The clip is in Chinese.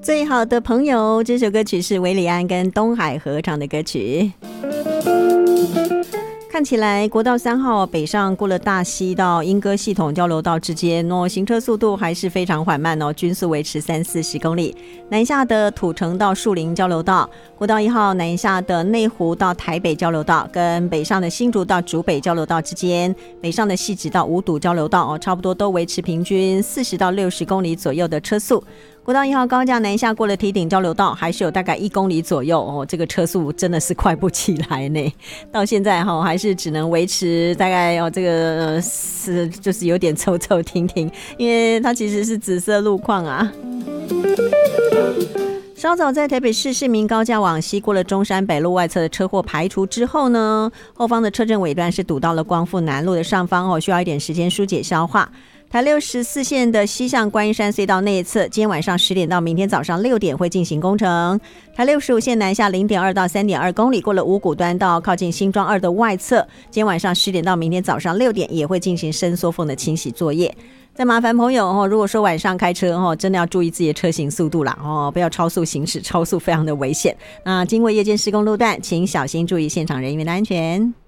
最好的朋友，这首歌曲是韦礼安跟东海合唱的歌曲。看起来国道3号北上过了大溪到莺歌系统交流道之间行车速度还是非常缓慢均速维持30-40公里。南下的土城到树林交流道，国道1号南下的内湖到台北交流道，跟北上的新竹到竹北交流道之间，北上的汐止到五堵交流道差不多都维持平均40到60公里左右的车速。国道1号高架南下过了堤顶交流道，还是有大概1公里左右这个车速真的是快不起来呢。到现在还是只能维持大概这个是就是有点走走停停，因为它其实是紫色路况啊。稍早在台北市市民高架往西过了中山北路外侧的车祸排除之后呢，后方的车阵尾段是堵到了光复南路的上方需要一点时间疏解消化。台64线的西向观音山隧道内侧，今天晚上10点到明天早上6点会进行工程。台65线南下 0.2 到 3.2 公里，过了五股端到靠近新庄2的外侧，今天晚上10点到明天早上6点也会进行伸缩缝的清洗作业。再麻烦朋友如果说晚上开车真的要注意自己的车行速度啦不要超速行驶，超速非常的危险。那经过夜间施工路段，请小心注意现场人员的安全。